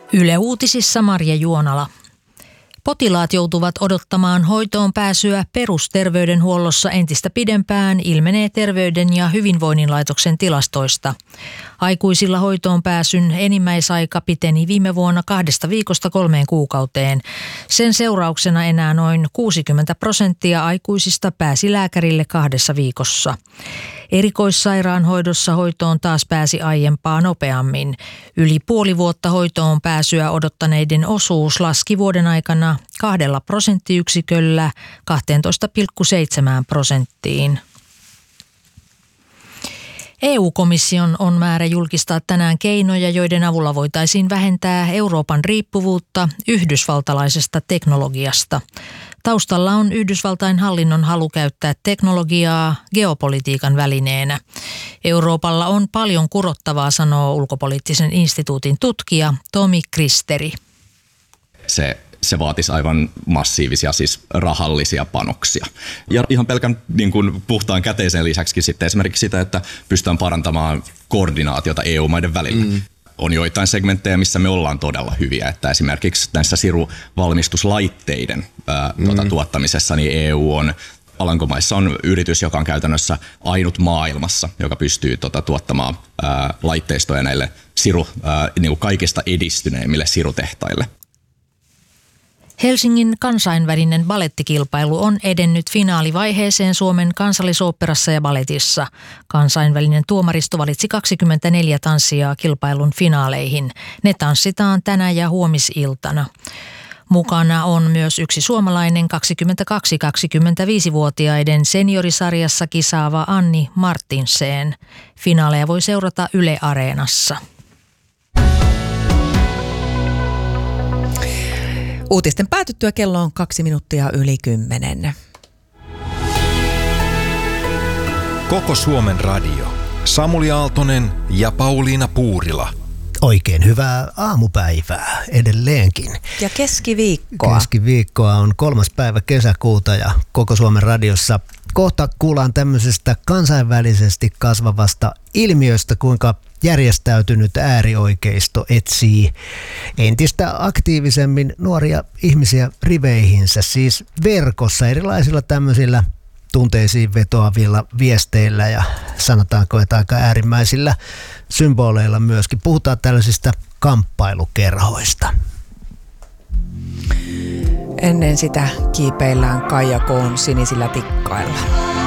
Yle Uutisissa Marja Juonala. Potilaat joutuvat odottamaan hoitoon pääsyä perusterveydenhuollossa entistä pidempään, ilmenee Terveyden ja hyvinvoinnin laitoksen tilastoista. Aikuisilla hoitoon pääsyn enimmäisaika piteni viime vuonna 2 viikosta 3 kuukauteen. Sen seurauksena enää noin 60% aikuisista pääsi lääkärille 2 viikossa. Erikoissairaanhoidossa hoitoon taas pääsi aiempaa nopeammin. Yli puoli vuotta hoitoon pääsyä odottaneiden osuus laski vuoden aikana 2 prosenttiyksiköllä 12,7%. EU-komission on määrä julkistaa tänään keinoja, joiden avulla voitaisiin vähentää Euroopan riippuvuutta yhdysvaltalaisesta teknologiasta. Taustalla on Yhdysvaltain hallinnon halu käyttää teknologiaa geopolitiikan välineenä. Euroopalla on paljon kurottavaa, sanoo ulkopoliittisen instituutin tutkija Tomi Kristeri. Se vaatisi aivan massiivisia, siis rahallisia panoksia. Ja ihan pelkän niin kuin puhtaan käteisen lisäksi sitten esimerkiksi sitä, että pystytään parantamaan koordinaatiota EU-maiden välillä. On joitain segmenttejä, missä me ollaan todella hyviä, että esimerkiksi näissä siruvalmistuslaitteiden tuottamisessa niin EU on, Alankomaissa on yritys, joka on käytännössä ainut maailmassa, joka pystyy tuottamaan laitteistoja näille niin kuin kaikista edistyneimmille sirutehtaille. Helsingin kansainvälinen balettikilpailu on edennyt finaalivaiheeseen Suomen Kansallisoopperassa ja baletissa. Kansainvälinen tuomaristo valitsi 24 tanssijaa kilpailun finaaleihin. Ne tanssitaan tänä ja huomisiltana. Mukana on myös yksi suomalainen 22-25-vuotiaiden seniorisarjassa kisaava Anni Martinsen. Finaaleja voi seurata Yle Areenassa. Uutisten päätyttyä kello on 10:02. Koko Suomen radio. Samuli Aaltonen ja Pauliina Puurila. Oikein hyvää aamupäivää edelleenkin. Ja keskiviikkoa. Keskiviikkoa on 3. päivä kesäkuuta ja Koko Suomen radiossa kohta kuullaan tämmöisestä kansainvälisesti kasvavasta ilmiöstä, kuinka järjestäytynyt äärioikeisto etsii entistä aktiivisemmin nuoria ihmisiä riveihinsä, siis verkossa erilaisilla tämmöisillä tunteisiin vetoavilla viesteillä ja sanotaanko, että aika äärimmäisillä symboleilla myöskin. Puhutaan tällaisista kamppailukerhoista. Ennen sitä kiipeillään Kaija K:n sinisillä tikkailla.